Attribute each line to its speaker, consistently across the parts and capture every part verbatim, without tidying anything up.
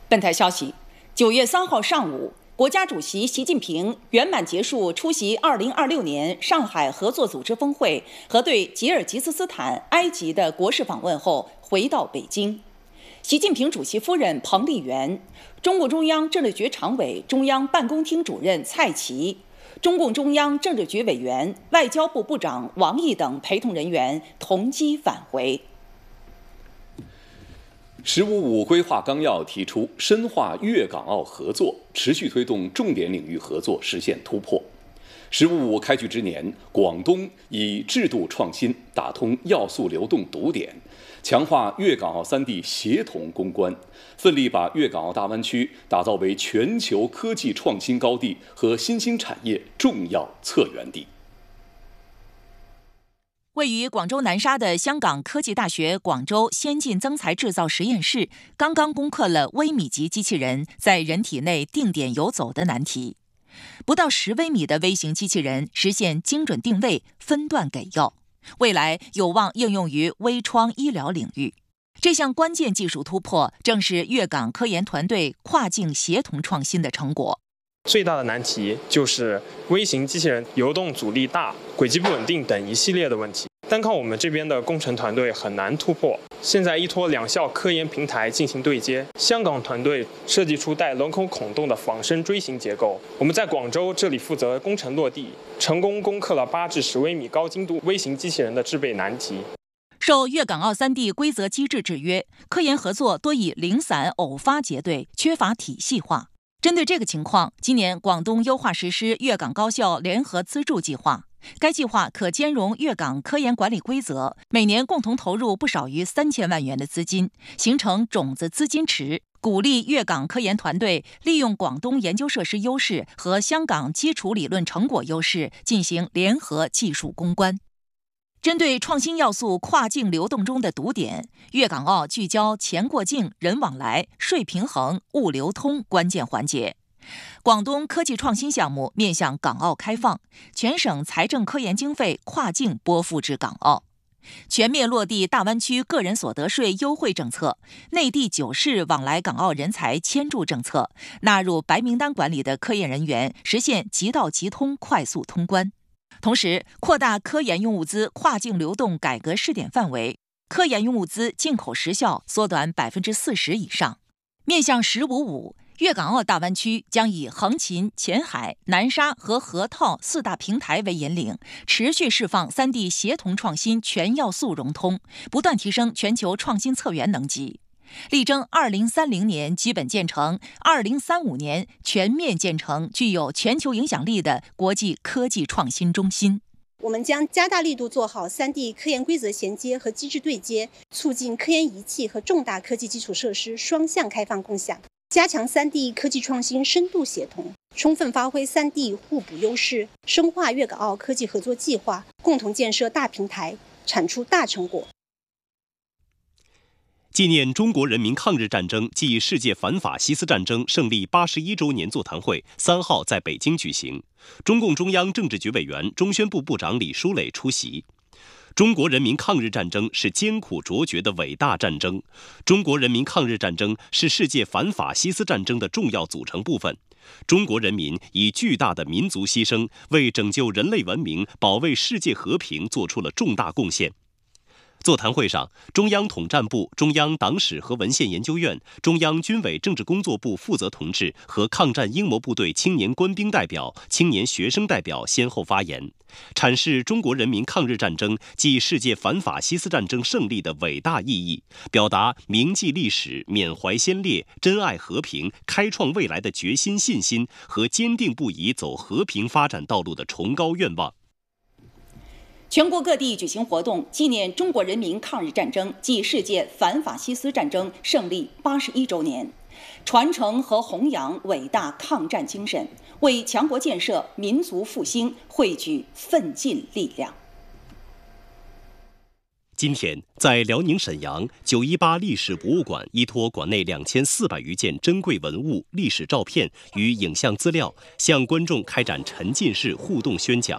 Speaker 1: 本台消息，九月三号上午，国家主席习近平圆满结束出席二零二六年上海合作组织峰会和对吉尔吉斯斯坦、埃及的国事访问后，回到北京。习近平主席夫人彭丽媛、中共中央政治局常委、中央办公厅主任蔡奇、中共中央政治局委员、外交部部长王毅等陪同人员同机返回。
Speaker 2: 十五五规划纲要提出，深化粤港澳合作，持续推动重点领域合作实现突破。十五五开局之年，广东以制度创新打通要素流动堵点，强化粤港澳三地协同攻关，奋力把粤港澳大湾区打造为全球科技创新高地和新兴产业重要策源地。
Speaker 1: 位于广州南沙的香港科技大学广州先进增材制造实验室刚刚攻克了微米级机器人在人体内定点游走的难题。不到十微米的微型机器人实现精准定位、分段给药，未来有望应用于微创医疗领域。这项关键技术突破，正是粤港科研团队跨境协同创新的成果。
Speaker 3: 最大的难题就是微型机器人游动阻力大、轨迹不稳定等一系列的问题，单靠我们这边的工程团队很难突破。现在依托两校科研平台进行对接，香港团队设计出带轮口孔洞的仿生锥形结构，我们在广州这里负责工程落地，成功攻克了八至十微米高精度微型机器人的制备难题。
Speaker 1: 受粤港澳三地规则机制制约，科研合作多以零散偶发结对，缺乏体系化。针对这个情况，今年广东优化实施粤港高校联合资助计划。该计划可兼容粤港科研管理规则，每年共同投入不少于三千万元的资金，形成种子资金池，鼓励粤港科研团队利用广东研究设施优势和香港基础理论成果优势，进行联合技术攻关。针对创新要素跨境流动中的堵点，粤港澳聚焦钱过境、人往来、税平衡、物流通关键环节。广东科技创新项目面向港澳开放，全省财政科研经费跨境拨付至港澳，全面落地大湾区个人所得税优惠政策，内地九市往来港澳人才迁驻政策，纳入白名单管理的科研人员实现即到即通快速通关。同时，扩大科研用物资跨境流动改革试点范围，科研用物资进口时效缩短百分之四十以上。面向“十五五”，粤港澳大湾区将以横琴、前海、南沙和河套四大平台为引领，持续释放三地协同创新全要素融通，不断提升全球创新策源能级，力争二零三零年基本建成，二零三五年全面建成具有全球影响力的国际科技创新中心。
Speaker 4: 我们将加大力度做好三地科研规则衔接和机制对接，促进科研仪器和重大科技基础设施双向开放共享，加强三地科技创新深度协同，充分发挥三地互补优势，深化粤港澳科技合作计划，共同建设大平台，产出大成果。
Speaker 5: 纪念中国人民抗日战争暨世界反法西斯战争胜利八十一周年座谈会三号在北京举行，中共中央政治局委员、中宣部部长李书磊出席。中国人民抗日战争是艰苦卓绝的伟大战争，中国人民抗日战争是世界反法西斯战争的重要组成部分。中国人民以巨大的民族牺牲，为拯救人类文明、保卫世界和平做出了重大贡献。座谈会上，中央统战部、中央党史和文献研究院、中央军委政治工作部负责同志和抗战英模部队青年官兵代表、青年学生代表先后发言，阐释中国人民抗日战争暨世界反法西斯战争胜利的伟大意义，表达铭记历史、缅怀先烈、珍爱和平、开创未来的决心、信心和坚定不移走和平发展道路的崇高愿望。
Speaker 1: 全国各地举行活动，纪念中国人民抗日战争暨世界反法西斯战争胜利八十一周年，传承和弘扬伟大抗战精神，为强国建设、民族复兴汇聚奋进力量。
Speaker 5: 今天，在辽宁沈阳九一八历史博物馆，依托馆内两千四百余件珍贵文物、历史照片与影像资料，向观众开展沉浸式互动宣讲。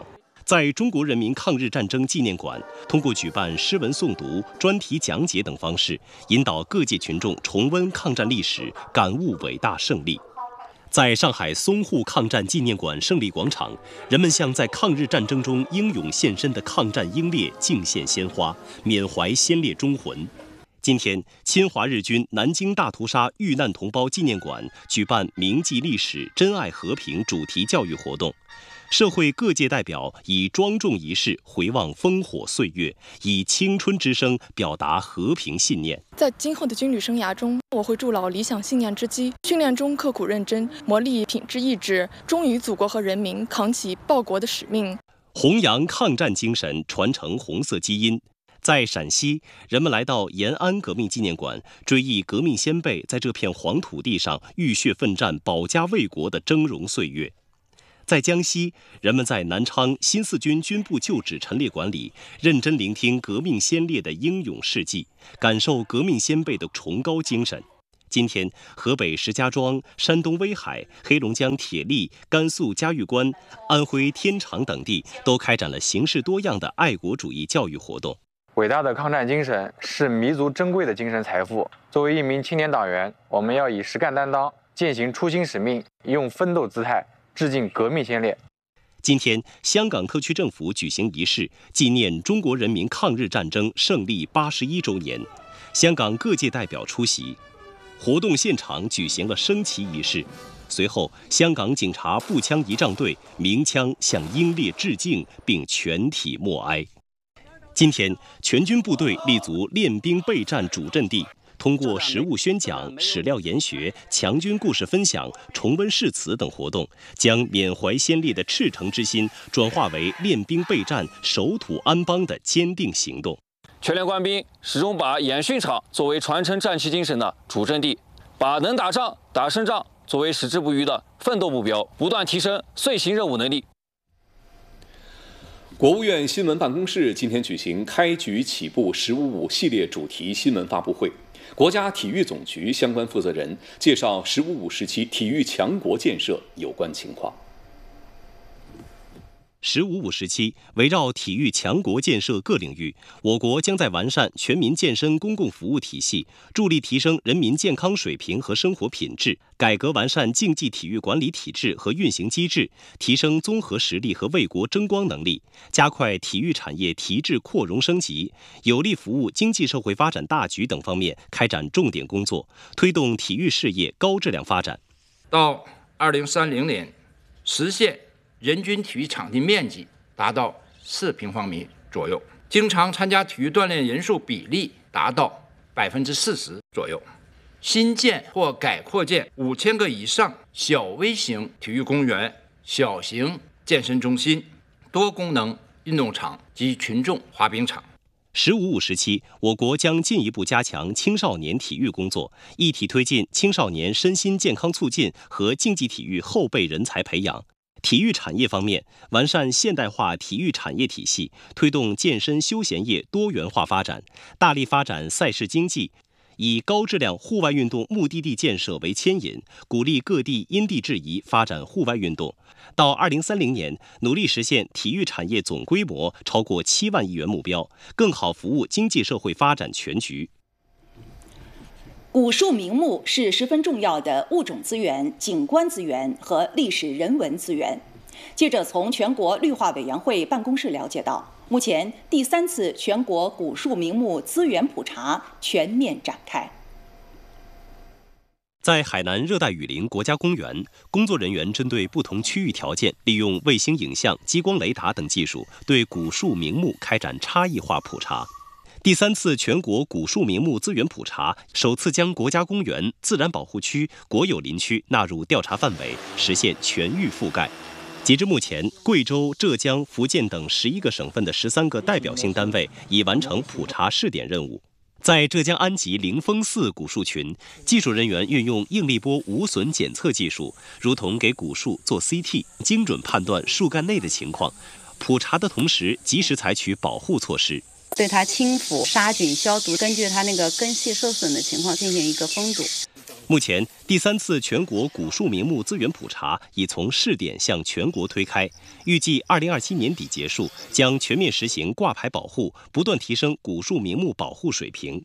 Speaker 5: 在中国人民抗日战争纪念馆，通过举办诗文诵读、专题讲解等方式，引导各界群众重温抗战历史，感悟伟大胜利。在上海淞沪抗战纪念馆胜利广场，人们向在抗日战争中英勇献身的抗战英烈敬献鲜花，缅怀先烈忠魂。今天，侵华日军南京大屠杀遇难同胞纪念馆举办铭记历史、珍爱和平主题教育活动。社会各界代表以庄重仪式回望烽火岁月，以青春之声表达和平信念。
Speaker 6: 在今后的军旅生涯中，我会筑牢理想信念之基，训练中刻苦认真，磨砺品质意志，忠于祖国和人民，扛起报国的使命，
Speaker 5: 弘扬抗战精神，传承红色基因。在陕西，人们来到延安革命纪念馆，追忆革命先辈在这片黄土地上浴血奋战、保家卫国的峥嵘岁月。在江西，人们在南昌新四军军部旧址陈列馆里，认真聆听革命先烈的英勇事迹，感受革命先辈的崇高精神。今天，河北石家庄、山东威海、黑龙江铁力、甘肃嘉峪关、安徽天长等地都开展了形式多样的爱国主义教育活动。
Speaker 7: 伟大的抗战精神是弥足珍贵的精神财富。作为一名青年党员，我们要以实干担当，践行初心使命，用奋斗姿态致敬革命先烈。
Speaker 5: 今天，香港特区政府举行仪式，纪念中国人民抗日战争胜利八十一周年。香港各界代表出席，活动现场举行了升旗仪式。随后，香港警察步枪仪仗队鸣枪向英烈致敬，并全体默哀。今天，全军部队立足练兵备战主阵地，通过实务宣讲、史料研学、强军故事分享、重温誓词等活动，将缅怀先烈的赤诚之心转化为练兵备战、守土安邦的坚定行动。
Speaker 8: 全连官兵始终把演训场作为传承战旗精神的主阵地，把能打仗、打胜仗作为矢志不渝的奋斗目标，不断提升遂行任务能力。
Speaker 2: 国务院新闻办公室今天举行开局起步“十五五”系列主题新闻发布会，国家体育总局相关负责人介绍“十五五”时期体育强国建设有关情况。
Speaker 5: 十五五时期，围绕体育强国建设各领域，我国将在完善全民健身公共服务体系，助力提升人民健康水平和生活品质，改革完善竞技体育管理体制和运行机制，提升综合实力和为国争光能力，加快体育产业提质扩容升级，有力服务经济社会发展大局等方面开展重点工作，推动体育事业高质量发展。
Speaker 9: 到二零三零年，实现人均体育场地面积达到四平方米左右，经常参加体育锻炼人数比例达到百分之四十左右。新建或改扩建五千个以上小微型体育公园、小型健身中心、多功能运动场及群众滑冰场。
Speaker 5: 十五五时期，我国将进一步加强青少年体育工作，一体推进青少年身心健康促进和竞技体育后备人才培养。体育产业方面，完善现代化体育产业体系，推动健身休闲业多元化发展，大力发展赛事经济，以高质量户外运动目的地建设为牵引，鼓励各地因地制宜发展户外运动。到二零三零年，努力实现体育产业总规模超过七万亿元目标，更好服务经济社会发展全局。
Speaker 1: 古树名木是十分重要的物种资源、景观资源和历史人文资源。记者从全国绿化委员会办公室了解到，目前第三次全国古树名木资源普查全面展开。
Speaker 5: 在海南热带雨林国家公园，工作人员针对不同区域条件，利用卫星影像、激光雷达等技术，对古树名木开展差异化普查。第三次全国古树名木资源普查首次将国家公园、自然保护区、国有林区纳入调查范围，实现全域覆盖。截至目前，贵州、浙江、福建等十一个省份的十三个代表性单位已完成普查试点任务。在浙江安吉灵峰寺古树群，技术人员运用应力波无损检测技术，如同给古树做 C T， 精准判断树干内的情况。普查的同时，及时采取保护措施。
Speaker 10: 对它清腐、杀菌、消毒，根据它那个根系受损的情况进行一个封堵。
Speaker 5: 目前，第三次全国古树名木资源普查已从试点向全国推开，预计二零二七年底结束，将全面实行挂牌保护，不断提升古树名木保护水平。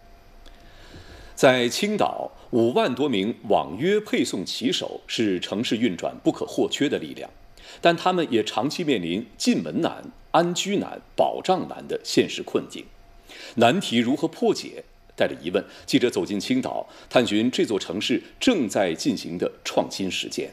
Speaker 2: 在青岛，五万多名网约配送骑手是城市运转不可或缺的力量，但他们也长期面临进门难、安居难、保障难的现实困境。难题如何破解？带着疑问，记者走进青岛，探寻这座城市正在进行的创新实践。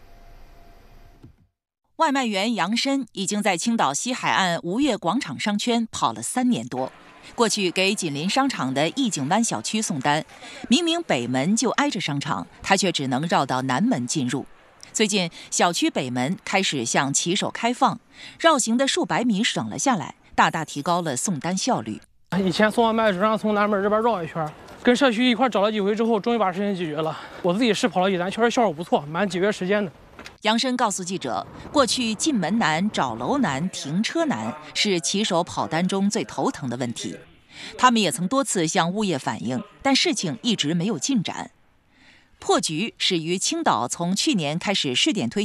Speaker 1: 外卖员杨申已经在青岛西海岸吴越广场商圈跑了三年多。过去给紧邻商场的义景湾小区送单，明明北门就挨着商场，他却只能绕到南门进入。最近，小区北门开始向骑手开放，绕行的数百米省了下来，大大提高了送单效率。
Speaker 10: 以前送外卖只让从南门这边绕一圈，跟社区一块找了几回之后，终于把事情解决了。我自己试跑了几单，确实效果不错，蛮节约时间的。
Speaker 1: 杨申告诉记者，过去进门难、找楼难、停车难是骑手跑单中最头疼的问题。他们也曾多次向物业反映，但事情一直没有进展。破局始于青岛从去年开始试点推